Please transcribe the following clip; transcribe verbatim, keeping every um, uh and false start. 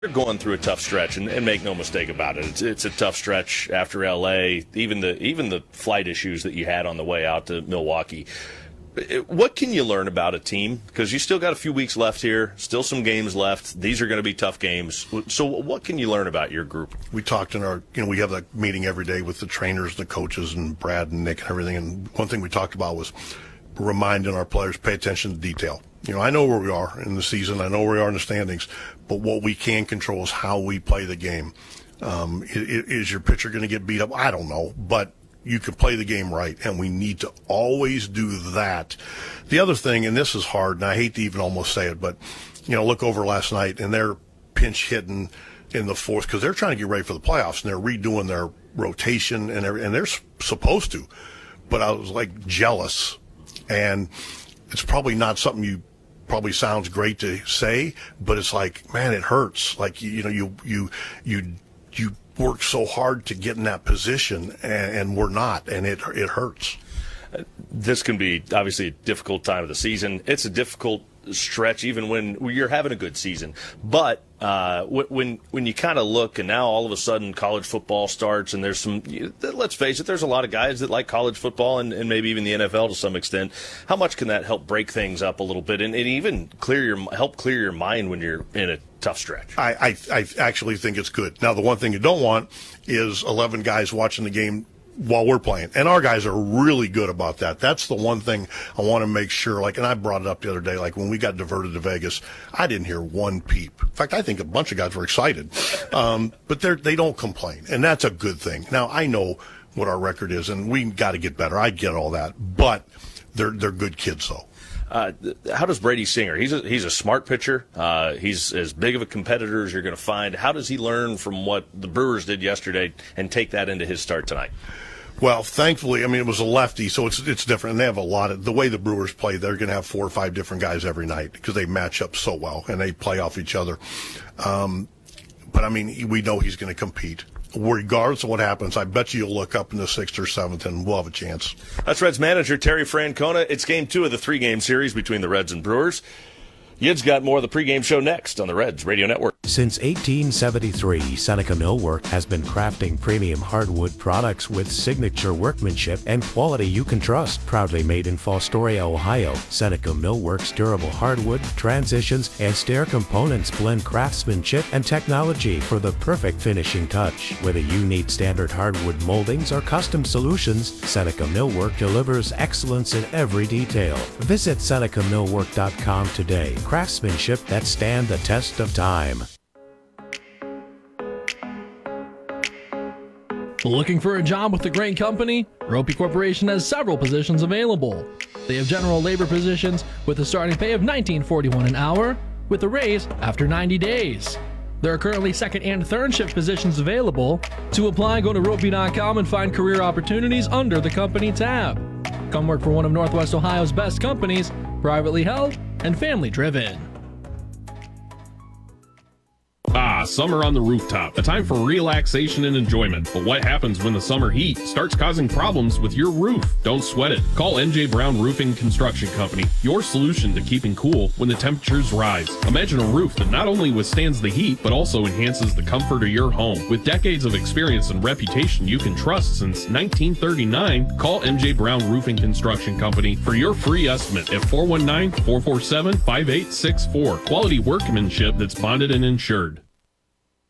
They're going through a tough stretch, and, and make no mistake about it. It's, it's a tough stretch after L A, even the even the flight issues that you had on the way out to Milwaukee. What can you learn about a team? Because you still got a few weeks left here, still some games left. These are going to be tough games. So what can you learn about your group? We talked in our, you know, we have that meeting every day with the trainers, the coaches, and Brad and Nick and everything. And one thing we talked about was reminding our players, pay attention to detail. You know, I know where we are in the season. I know where we are in the standings. But what we can control is how we play the game. Um, is your pitcher going to get beat up? I don't know. But you can play the game right, and we need to always do that. The other thing, and this is hard, and I hate to even almost say it, but, you know, look over last night, and they're pinch hitting in the fourth because they're trying to get ready for the playoffs, and they're redoing their rotation, and they're, and they're supposed to. But I was, like, jealous, and it's probably not something you probably sounds great to say, but it's like, man, it hurts. Like, you, you know, you you you you work so hard to get in that position, and, and we're not, and it it hurts. This can be obviously a difficult time of the season. It's a difficult stretch even when you're having a good season. But uh, when when you kind of look, and now all of a sudden college football starts, and there's some, let's face it, there's a lot of guys that like college football and, and maybe even the N F L to some extent. How much can that help break things up a little bit and, and even clear your help clear your mind when you're in a tough stretch? I, I, I actually think it's good. Now, the one thing you don't want is eleven guys watching the game while we're playing. And our guys are really good about that. That's the one thing I want to make sure, like, and I brought it up the other day, like when we got diverted to Vegas, I didn't hear one peep. In fact, I think a bunch of guys were excited. Um, but they're, they don't complain, and that's a good thing. Now, I know what our record is, and we got to get better. I get all that. But they're, they're good kids, though. Uh, how does Brady Singer? He's a, he's a smart pitcher. Uh, he's as big of a competitor as you're going to find. How does he learn from what the Brewers did yesterday and take that into his start tonight? Well, thankfully, I mean, it was a lefty, so it's it's different. And they have a lot of, the way the Brewers play, they're going to have four or five different guys every night because they match up so well and they play off each other. Um, but, I mean, we know he's going to compete. Regardless of what happens, I bet you you'll look up in the sixth or seventh and we'll have a chance. That's Reds manager Terry Francona. It's game two of the three-game series between the Reds and Brewers. Yid's got more of the pregame show next on the Reds Radio Network. Since eighteen seventy-three, Seneca Millwork has been crafting premium hardwood products with signature workmanship and quality you can trust. Proudly made in Fostoria, Ohio, Seneca Millwork's durable hardwood, transitions, and stair components blend craftsmanship and technology for the perfect finishing touch. Whether you need standard hardwood moldings or custom solutions, Seneca Millwork delivers excellence in every detail. Visit Seneca Millwork dot com today. Craftsmanship that stand the test of time. Looking for a job with a great company? Ropey Corporation has several positions available. They have general labor positions with a starting pay of nineteen forty-one an hour, with a raise after ninety days. There are currently second and third shift positions available. To apply, go to ropey dot com and find career opportunities under the company tab. Come work for one of Northwest Ohio's best companies, privately held and family driven. Ah, summer on the rooftop, a time for relaxation and enjoyment. But what happens when the summer heat starts causing problems with your roof? Don't sweat it. Call M J Brown Roofing Construction Company, your solution to keeping cool when the temperatures rise. Imagine a roof that not only withstands the heat, but also enhances the comfort of your home. With decades of experience and reputation you can trust since nineteen thirty-nine, call M J Brown Roofing Construction Company for your free estimate at four one nine, four four seven, five eight six four. Quality workmanship that's bonded and insured.